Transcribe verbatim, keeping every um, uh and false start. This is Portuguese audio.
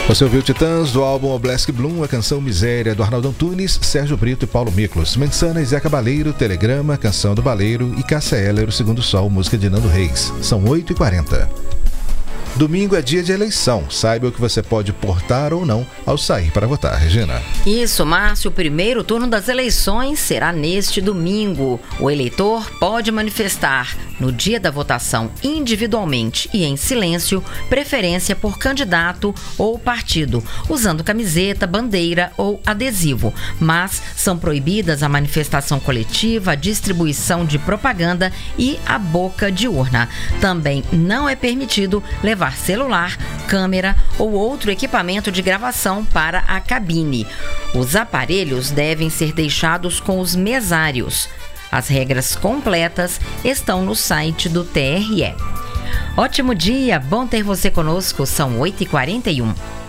Você ouviu Titãs do álbum Oblesque Bloom, a canção Miséria do Arnaldo Antunes, Sérgio Brito e Paulo Miklos, Mensana e Zé Cabaleiro, Telegrama, Canção do Baleiro e Cássia Eller, O Segundo Sol, música de Nando Reis. São oito e quarenta. Domingo é dia de eleição. Saiba o que você pode portar ou não ao sair para votar. Regina. Isso, Márcio. O primeiro turno das eleições será neste domingo. O eleitor pode manifestar, no dia da votação, individualmente e em silêncio, preferência por candidato ou partido, usando camiseta, bandeira ou adesivo. Mas são proibidas a manifestação coletiva, a distribuição de propaganda e a boca de urna. Também não é permitido levar celular, câmera ou outro equipamento de gravação para a cabine. Os aparelhos devem ser deixados com os mesários. As regras completas estão no site do T R E. Ótimo dia, bom ter você conosco, são oito e quarenta e um.